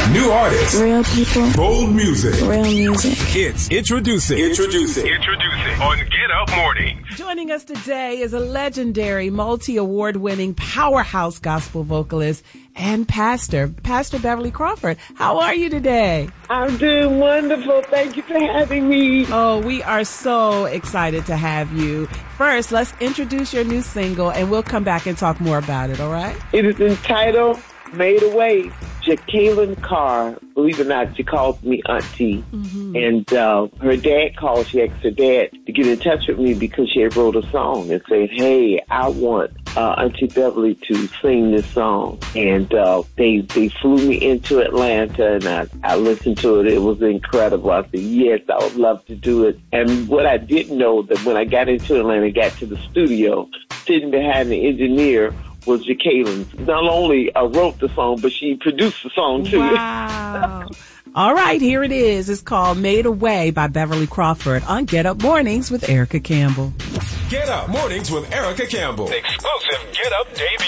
New artists. Real people. Bold music. Real music. It's Introducing on Get Up Mornings. Joining us today is a legendary, multi-award-winning powerhouse gospel vocalist and pastor, Pastor Beverly Crawford. How are you today? I'm doing wonderful. Thank you for having me. Oh, we are so excited to have you. First, let's introduce your new single, and we'll come back and talk more about it, all right? It is entitled Made Away. Jacqueline Carr, believe it or not, she calls me Auntie. Mm-hmm. And her dad called. She asked her dad to get in touch with me because she had wrote a song and said, hey, I want Auntie Beverly to sing this song. And they flew me into Atlanta, and I listened to it. It was incredible. I said, yes, I would love to do it. And what I didn't know, that when I got into Atlanta, got to the studio, sitting behind the engineer was Jacqueline. Not only wrote the song, but she produced the song too. Wow. All right, here it is. It's called Made Away by Beverly Crawford on Get Up Mornings with Erica Campbell. Get Up Mornings with Erica Campbell. Exclusive Get Up debut.